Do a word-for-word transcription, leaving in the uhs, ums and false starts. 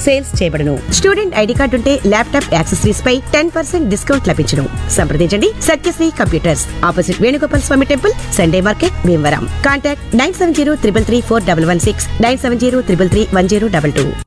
Sales చేయబడును. Student ID card ఉంటే laptop accessories పై ten percent discount లభించును. సంప్రదించండి సత్యశ్రీ కంప్యూటర్స్, ఆపోజిట్ వేణుగోపాల్ స్వామి temple, Sunday market, Bhimavaram. Contact nine seven zero triple three four double one six, nine seven zero triple three one zero double two.